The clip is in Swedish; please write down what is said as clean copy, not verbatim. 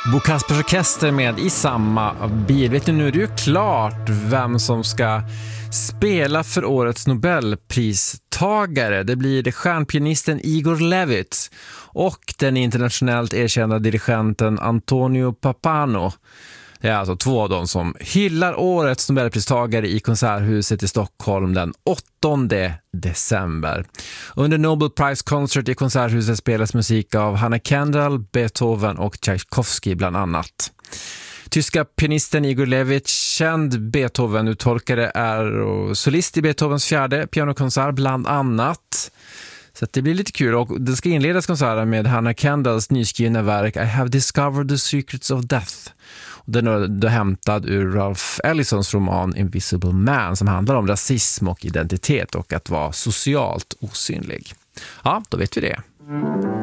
Bo Kaspers Orkester med i samma bil. Vet du, nu är det ju klart vem som ska spela för årets Nobelpristagare. Det blir det stjärnpianisten Igor Levit och den internationellt erkända dirigenten Antonio Pappano. Det är alltså två av dem som hyllar årets Nobelpristagare i Konserthuset i Stockholm den 8 december. Under Nobel Prize Concert i Konserthuset spelas musik av Hannah Kendall, Beethoven och Tchaikovsky bland annat. Tyska pianisten Igor Levit, känd Beethoven-uttolkare, är solist i Beethovens 4:e pianokonsert bland annat. Så att det blir lite kul, och det ska inledas konserten med Hannah Kendalls nyskrivna verk I Have Discovered the Secrets of Death. Den är hämtad ur Ralph Ellisons roman Invisible Man, som handlar om rasism och identitet och att vara socialt osynlig. Ja, då vet vi det.